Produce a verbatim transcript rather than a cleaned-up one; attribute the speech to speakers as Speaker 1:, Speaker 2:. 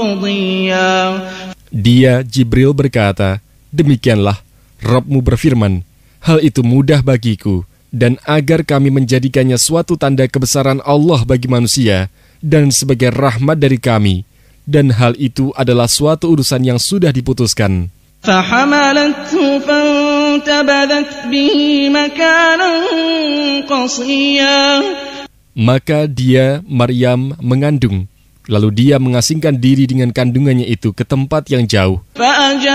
Speaker 1: Dia, Jibril, berkata, demikianlah, Rabbmu berfirman, hal itu mudah bagiku, dan agar kami menjadikannya suatu tanda kebesaran Allah bagi manusia, dan sebagai rahmat dari kami, dan hal itu adalah suatu urusan yang sudah diputuskan. Maka dia, Maryam, mengandung, lalu dia mengasingkan diri dengan kandungannya itu ke tempat yang jauh.